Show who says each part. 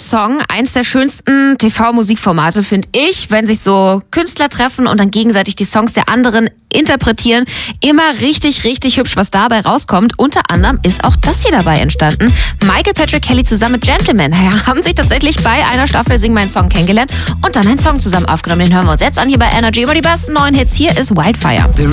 Speaker 1: Song. Eins der schönsten TV-Musikformate, finde ich, wenn sich so Künstler treffen und dann gegenseitig die Songs der anderen interpretieren. Immer richtig, richtig hübsch, was dabei rauskommt. Unter anderem ist auch das hier dabei entstanden. Michael Patrick Kelly zusammen mit Gentleman haben sich tatsächlich bei einer Staffel Sing meinen Song kennengelernt und dann einen Song zusammen aufgenommen. Den hören wir uns jetzt an hier bei Energy über die besten neuen Hits. Hier ist Wildfire.